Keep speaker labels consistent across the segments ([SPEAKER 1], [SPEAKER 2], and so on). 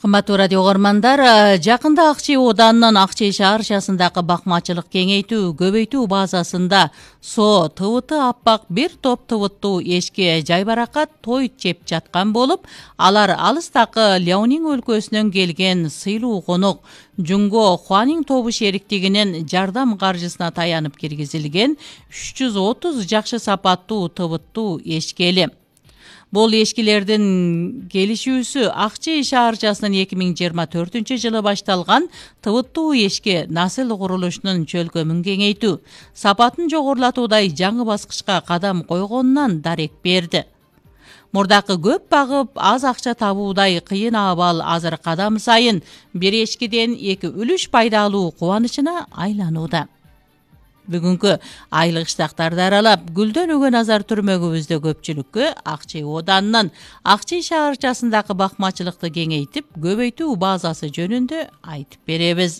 [SPEAKER 1] Кымбаттуу радио угармандар, жакында Акчи Оданынын Акчи шаарчасындагы бакмачылык кеңейтүү, көбөйтүү базасында Со ТВТ аппак бир топ тыбыттуу эшке жайбаракат той чеп жаткан болуп, алар алыстагы Ляонин өлкөсүнөн келген сыйлуу конок Жунго Хуанин тобу шериктигинин жардам каржысына таянып киргизилген 330 жакшы сапаттуу тыбыттуу эшкели. Бул эшкилердин келишүүсү Акчи шаарчасынын 2024-жылы башталган тыбыттуу эшке насыл курулушунун чөлкөмүн кеңейтүү, сапатын жогорулатуудай жаңы баскычка кадам койгонунан дарек берди. Мурдакы көп багып аз акча табуудай кыйын абал азыр кадам сайын бир эшкиден 2 үлүш пайдалуу кубанычына айланууда. Бүгүнкү айлык штактарды аралап, гүлдөн өгөн азар түрмөгүбүздө көпчүлүккө Акчи Оданынын Акчи шаарчасындагы бакмачылыкты кеңейтип, көбөйтүү базасы жөнүндө айтып беребиз.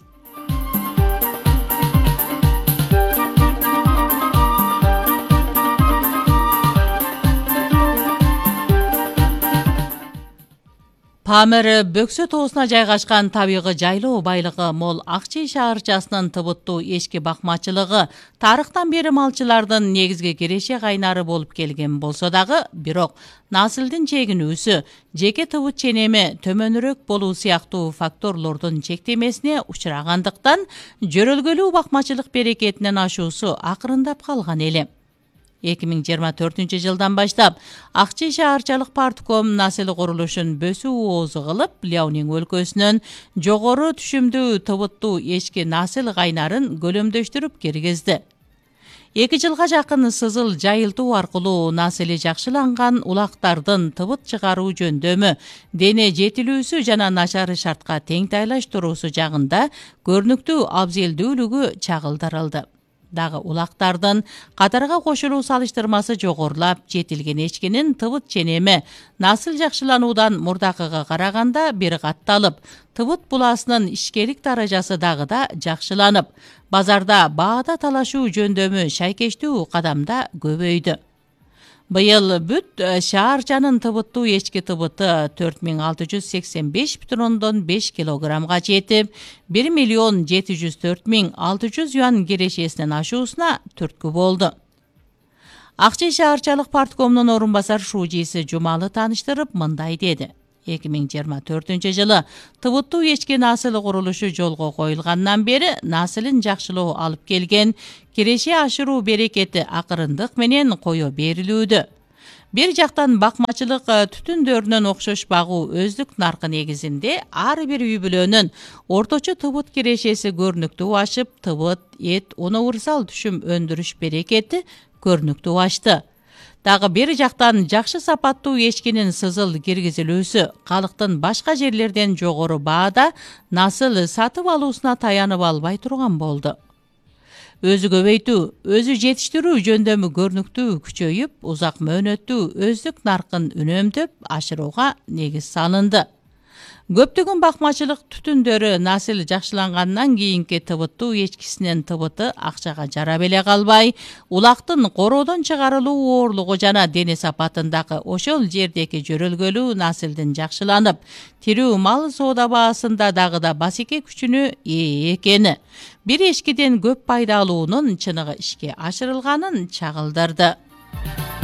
[SPEAKER 1] Памир Бөксө тоосуна жайгашкан табигый жайлоо байлыгы мол Акчи шаарчасынын тыбыттуу эшки бакмачылыгы тарыхтан бери малчылардын негизги киреше кайнары болуп келген болсо дагы, бирок насылдын чегинүүсү, жеке тыбыт ченеми төмөнүрөөк болуу сыяктуу факторлордун чектемесине учурагандыктан, жөрөлгөлүү бакмачылык берекетинен ашуусу акырындап калган эле. 2024-жылдан баштап Акчи шаарчалык партком насыл курулушун бөсүү оозу кылып, Ляонин өлкөсүнөн жогору түшүмдүү тыбыттуу эшки насыл кайнарын көлөмдөштүрүп киргизди. 2 жылга жакын сызыл жайылтуу аркылуу насыли жакшыланган улактардын тыбыт чыгаруу жөндөмү, дене жетилүүсү жана начар шартка тең тайлаштыруусу жагында көрүнүктүү абзелдүүлүгү чагылдырылды. Дагы улактардын катарга кошулуу салыштырмасы жогорулап, жетилген эшкинин тыбыт ченеми насыл жакшылануудан мурдакыга караганда бир катталып, тыбыт буласынын ишкерлик даражасы дагы да жакшыланып, базарда баада талашуу жөндөмү шайкештүү кадамда көбөйдү. Быйыл бүт шаарчанын тыбыттуу эшки тыбыты 4685,5 килограммга жетип, 1,704,600 юан кирешесинен ашуусуна түрткү болду. Акчи шаарчалык парткомунун орун басар шуужиси Жумалы тааныштырып мындай деди. 2024-жылы тыбыттуу эшки насыл курулушу жолго коюлгандан бери насылын жакшылоо алып келген киреше ашыруу берекети акырындык менен кое берилүүдө. Бир жактан бакмачылык түтүндөрүнөн окшош багуу өздүк наркы негизинде ар бир үй бүлөнүн орточо тыбыт кирешеси көрүнүктүү ашып, тыбыт, эт, унаурсал түшүм өндүрүш берекети көрүнүктүү ашты. Дагы бир жактан жакшы сапаттуу эшкинин сызыл киргизилүүсү калктын башка жерлерден жогору баада насыл сатып алуусуна таянып албай турган болду. Өзү көбөйтүү, өзү жетиштирүү жөндөмү көрүнүктүү күчөйүп, узак мөөнөттүү өздүк наркын үнөмдөп ашырууга негиз салынды. Көптөгөн бакмачылык түтүндөрү насыл жакшылангандан кийинки тыбыттуу эшкисинин тыбыты акчага жарап эле калбай, улактын короодон чыгарылуу оорлугу жана дене сапатындагы ошол жердеги жөрөлгөлүү насылдын жакшыланып, тирүү мал соода баасында дагы да басеке күчүнө ээ экени, бир эшкиден көп пайдалуунун чыныгы ишке ашырылганын чагылдырды.